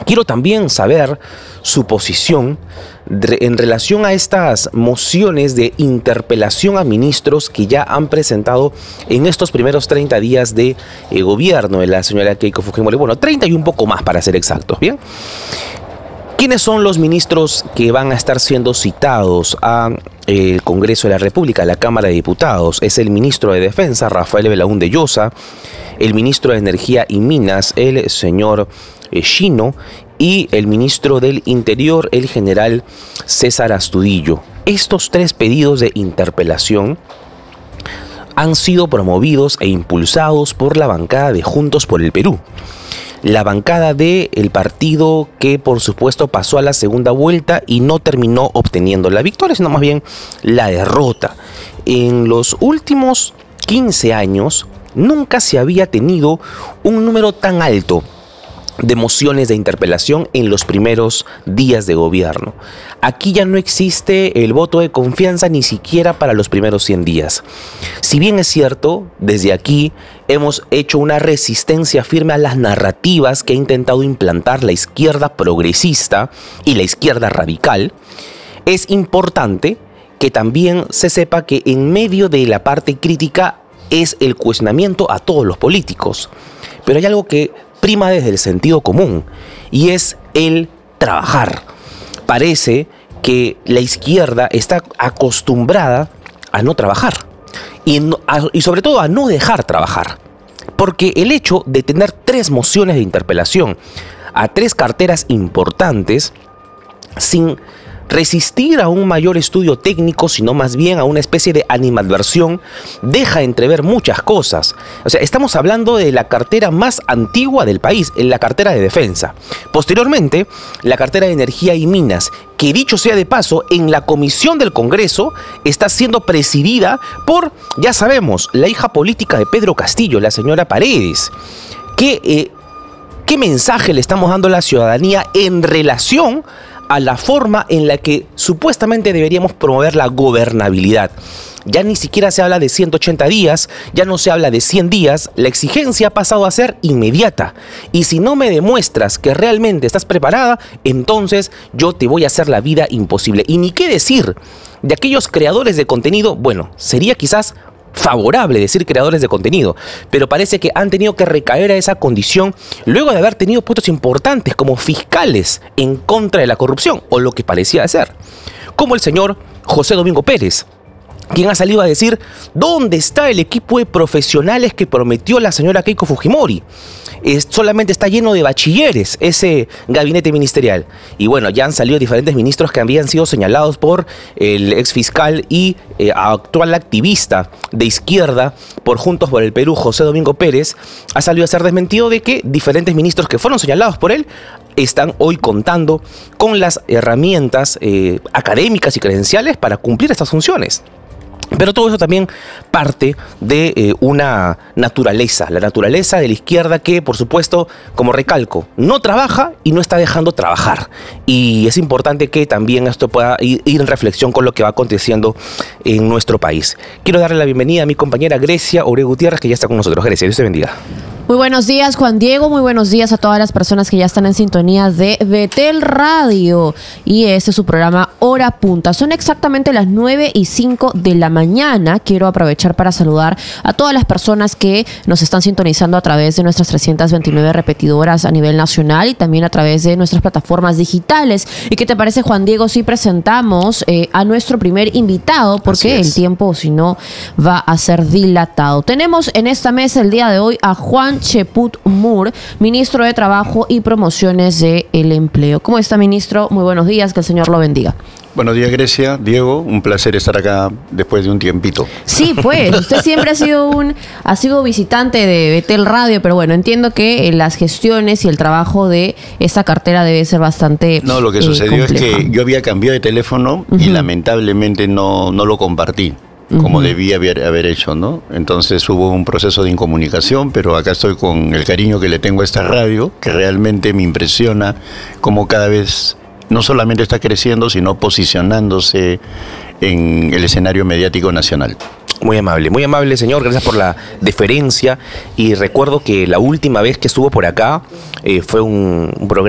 Quiero también saber su posición en relación a estas mociones de interpelación a ministros que ya han presentado en estos primeros 30 días de gobierno de la señora Keiko Fujimori. Bueno, 30 y un poco más para ser exactos, ¿bien? ¿Quiénes son los ministros que van a estar siendo citados al Congreso de la República, a la Cámara de Diputados? Es el ministro de Defensa, Rafael Belaúnde Llosa, el ministro de Energía y Minas, el señor Chino, y el ministro del Interior, el general César Astudillo. Estos tres pedidos de interpelación han sido promovidos e impulsados por la bancada de Juntos por el Perú. La bancada del partido que por supuesto pasó a la segunda vuelta y no terminó obteniendo la victoria, sino más bien la derrota. En los últimos 15 años nunca se había tenido un número tan alto de mociones de interpelación en los primeros días de gobierno. Aquí ya no existe el voto de confianza ni siquiera para los primeros 100 días. Si bien es cierto, desde aquí hemos hecho una resistencia firme a las narrativas que ha intentado implantar la izquierda progresista y la izquierda radical, es importante que también se sepa que en medio de la parte crítica es el cuestionamiento a todos los políticos. Pero hay algo que prima desde el sentido común y es el trabajar. Parece que la izquierda está acostumbrada a no trabajar y sobre todo a no dejar trabajar. Porque el hecho de tener 3 mociones de interpelación a 3 carteras importantes sin resistir a un mayor estudio técnico, sino más bien a una especie de animadversión, deja entrever muchas cosas. O sea, estamos hablando de la cartera más antigua del país, en la cartera de defensa. Posteriormente, la cartera de energía y minas, que dicho sea de paso, en la comisión del Congreso está siendo presidida por, ya sabemos, la hija política de Pedro Castillo, la señora Paredes. ¿Qué mensaje le estamos dando a la ciudadanía en relación a la forma en la que supuestamente deberíamos promover la gobernabilidad? Ya ni siquiera se habla de 180 días, ya no se habla de 100 días, la exigencia ha pasado a ser inmediata. Y si no me demuestras que realmente estás preparada, entonces yo te voy a hacer la vida imposible. Y ni qué decir de aquellos creadores de contenido, bueno, sería quizás favorable decir creadores de contenido, pero parece que han tenido que recaer a esa condición luego de haber tenido puestos importantes como fiscales en contra de la corrupción, o lo que parecía ser, como el señor José Domingo Pérez, quien ha salido a decir ¿dónde está el equipo de profesionales que prometió la señora Keiko Fujimori? Solamente está lleno de bachilleres ese gabinete ministerial. Y bueno, ya han salido diferentes ministros que habían sido señalados por el ex fiscal y actual activista de izquierda por Juntos por el Perú, José Domingo Pérez, ha salido a ser desmentido de que diferentes ministros que fueron señalados por él están hoy contando con las herramientas académicas y credenciales para cumplir estas funciones. Pero todo eso también parte de una naturaleza, la naturaleza de la izquierda que, por supuesto, como recalco, no trabaja y no está dejando trabajar. Y es importante que también esto pueda ir en reflexión con lo que va aconteciendo en nuestro país. Quiero darle la bienvenida a mi compañera Grecia Obre Gutiérrez, que ya está con nosotros. Grecia, Dios te bendiga. Muy buenos días, Juan Diego. Muy buenos días a todas las personas que ya están en sintonía de Betel Radio. Y este es su programa Hora Punta. Son exactamente las 9:05 de la mañana. Quiero aprovechar para saludar a todas las personas que nos están sintonizando a través de nuestras 329 repetidoras a nivel nacional y también a través de nuestras plataformas digitales. ¿Y qué te parece, Juan Diego, si presentamos a nuestro primer invitado? Porque el tiempo, si no, va a ser dilatado. Tenemos en esta mesa el día de hoy a Juan Cheput Mur, ministro de Trabajo y Promociones del Empleo. ¿Cómo está, ministro? Muy buenos días, que el Señor lo bendiga. Buenos días, Grecia. Diego, un placer estar acá después de un tiempito. Sí, pues, usted siempre ha sido visitante de Betel Radio, pero bueno, entiendo que las gestiones y el trabajo de esta cartera debe ser bastante No, lo que sucedió compleja. es que yo había cambiado de teléfono y lamentablemente no lo compartí como debía haber hecho, ¿no? Entonces hubo un proceso de incomunicación, pero acá estoy con el cariño que le tengo a esta radio, que realmente me impresiona cómo cada vez no solamente está creciendo, sino posicionándose en el escenario mediático nacional. Muy amable, señor. Gracias por la deferencia. Y recuerdo que la última vez que estuvo por acá fue un programa